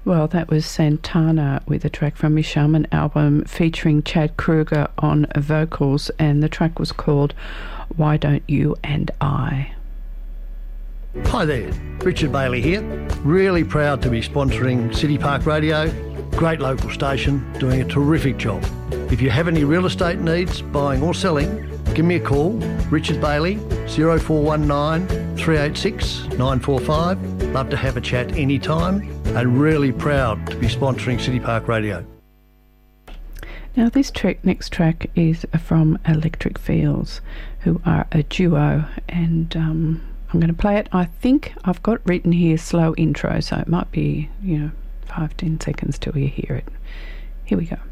Well, that was Santana with a track from his Shaman album featuring Chad Kruger on vocals, and the track was called Why Don't You and I. Hi there, Richard Bailey here. Really proud to be sponsoring City Park Radio. Great local station, doing a terrific job. If you have any real estate needs, buying or selling, give me a call, Richard Bailey, 0419 386 945. Love to have a chat anytime, and really proud to be sponsoring City Park Radio. Now this next track is from Electric Fields, who are a duo, and I'm going to play it. I think I've got written here slow intro, so it might be 5-10 seconds till you hear it. Here we go.